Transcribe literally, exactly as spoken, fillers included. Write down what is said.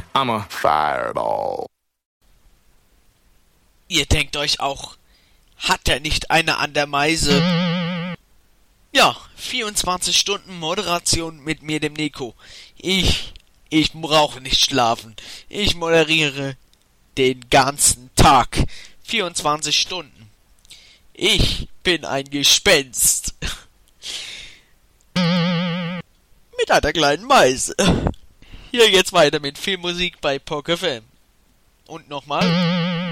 I'm a fireball. Ihr denkt euch auch, hat er nicht eine an der Meise? Ja, vierundzwanzig Stunden Moderation mit mir, dem Nico. Ich, ich brauche nicht schlafen. Ich moderiere den ganzen Tag. vierundzwanzig Stunden. Ich bin ein Gespenst. Mit einer kleinen Meise. Hier geht's weiter mit viel Musik bei P O K F M. Und nochmal.